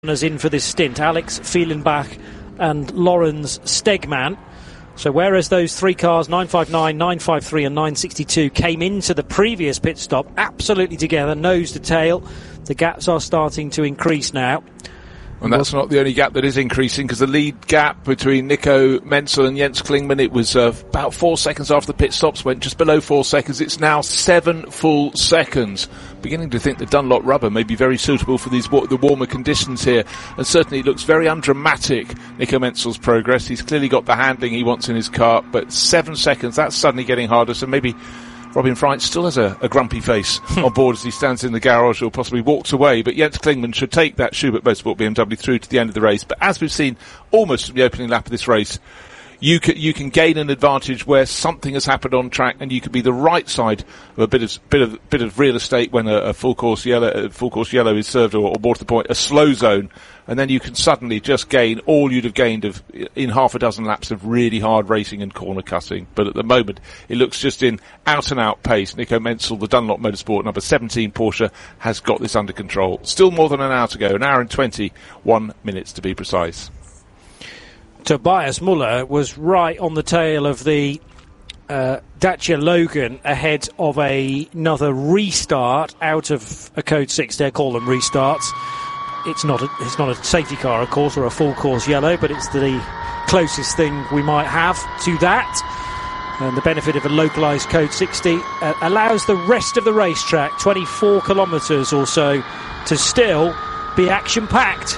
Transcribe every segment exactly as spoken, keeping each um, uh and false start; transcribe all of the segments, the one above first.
in for this stint, Alex Fielenbach and Lorenz Stegman. So whereas those three cars, nine five nine, nine five three and nine sixty-two, came into the previous pit stop absolutely together, nose to tail, the gaps are starting to increase now. And that's not the only gap that is increasing, because the lead gap between Nico Menzel and Jens Klingmann, it was uh, about four seconds after the pit stops, went just below four seconds. It's now seven full seconds. Beginning to think the Dunlop rubber may be very suitable for these wa- the warmer conditions here. And certainly it looks very undramatic, Nico Menzel's progress. He's clearly got the handling he wants in his car, but seven seconds, that's suddenly getting harder. So maybe Robin Freitz still has a, a grumpy face on board as he stands in the garage or possibly walks away. But Jens Klingmann should take that Schubert Motorsport B M W through to the end of the race. But as we've seen almost from the opening lap of this race, you can, you can gain an advantage where something has happened on track, and you could be the right side of a bit of bit of bit of real estate when a, a full course yellow a full course yellow is served, or, or more to the point, a slow zone, and then you can suddenly just gain all you'd have gained of in half a dozen laps of really hard racing and corner cutting. But at the moment, it looks just in out and out pace. Nico Menzel, the Dunlop Motorsport number seventeen Porsche, has got this under control. Still more than an hour to go, an hour and twenty-one minutes to be precise. Tobias Muller was right on the tail of the uh, Dacia Logan ahead of a, another restart out of a Code six. They call them restarts. It's not a, it's not a safety car, of course, or a full course yellow, but it's the closest thing we might have to that. And the benefit of a localised Code sixty uh, allows the rest of the racetrack, twenty-four kilometres or so, to still be action-packed.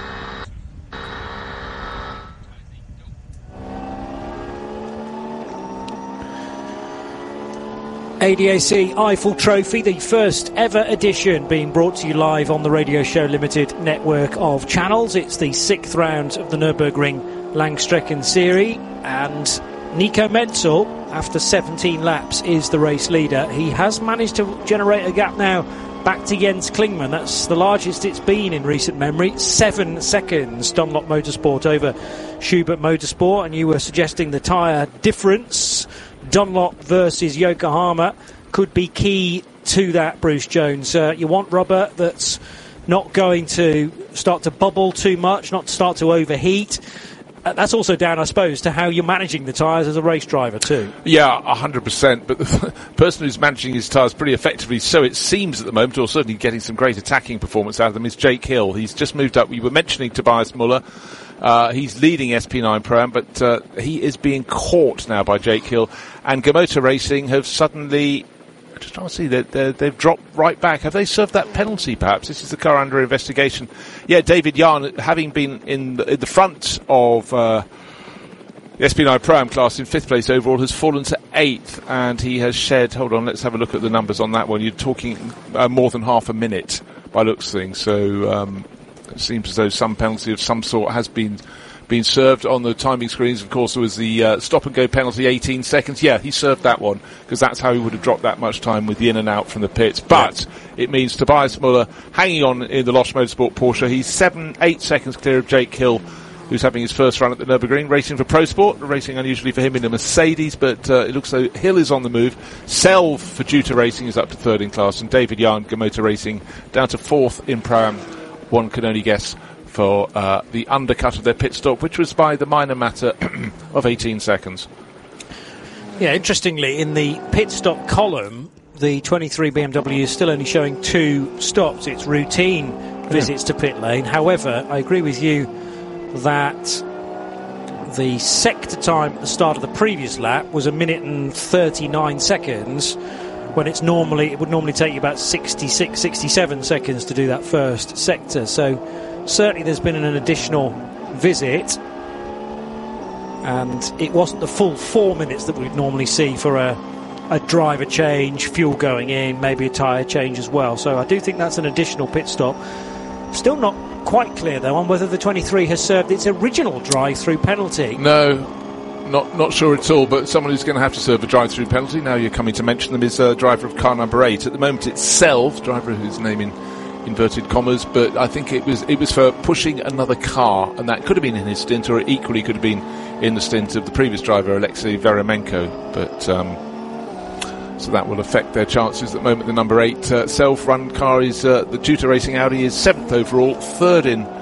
A D A C Eiffel Trophy, the first ever edition, being brought to you live on the Radio Show Limited network of channels. It's the sixth round of the Nürburgring Langstrecken Series, and Nico Menzel, after seventeen laps, is the race leader. He has managed to generate a gap now back to Jens Klingmann. That's the largest it's been in recent memory. Seven seconds, Dunlop Motorsport over Schubert Motorsport, and you were suggesting the tyre difference, Dunlop versus Yokohama, could be key to that, Bruce Jones. Uh, you want rubber that's not going to start to bubble too much, not start to overheat. Uh, that's also down, I suppose, to how you're managing the tyres as a race driver too. Yeah, one hundred percent. But the person who's managing his tyres pretty effectively, so it seems at the moment, or certainly getting some great attacking performance out of them, is Jake Hill. He's just moved up. We were mentioning Tobias Muller. Uh, he's leading S P nine Pro-Am, but uh, he is being caught now by Jake Hill. And Gamoto Racing have suddenly, I'm just trying to see, they're, they're, they've dropped right back. Have they served that penalty, perhaps? This is the car under investigation. Yeah, David Yarn, having been in the, in the front of uh, the S P nine Pro-Am class in fifth place overall, has fallen to eighth, and he has shed, hold on, let's have a look at the numbers on that one. You're talking uh, more than half a minute by looks of things, so um, it seems as though some penalty of some sort has been been served on the timing screens. Of course, there was the uh, stop-and-go penalty, eighteen seconds. Yeah, he served that one, because that's how he would have dropped that much time with the in and out from the pits. But yeah, it means Tobias Muller hanging on in the Losch Motorsport Porsche. He's seven, eight seconds clear of Jake Hill, who's having his first run at the Nürburgring, racing for Pro Sport, racing unusually for him in a Mercedes, but uh, it looks like Hill is on the move. Selv for Juta Racing is up to third in class, and David Yarn, Gamoto Racing, down to fourth in Pro-Am. One can only guess for uh, the undercut of their pit stop, which was by the minor matter of eighteen seconds. Yeah, interestingly, in the pit stop column, the twenty-three B M W is still only showing two stops. It's routine visits yeah. to pit lane. However, I agree with you that the sector time at the start of the previous lap was a minute and thirty-nine seconds, when it's normally it would normally take you about sixty-six, sixty-seven seconds to do that first sector. So certainly there's been an additional visit, and it wasn't the full four minutes that we'd normally see for a, a driver change, fuel going in, maybe a tyre change as well. So I do think that's an additional pit stop. Still not quite clear though on whether the twenty-three has served its original drive-through penalty. No, not not sure at all, but someone who's going to have to serve a drive-through penalty, now you're coming to mention them, is uh, driver of car number eight. At the moment it's Selv, driver whose name in inverted commas, but I think it was it was for pushing another car, and that could have been in his stint, or it equally could have been in the stint of the previous driver, Alexei Veremenko. But um, so that will affect their chances. At the moment, the number eight uh, self-run car is uh, the Juta Racing Audi is seventh overall, third in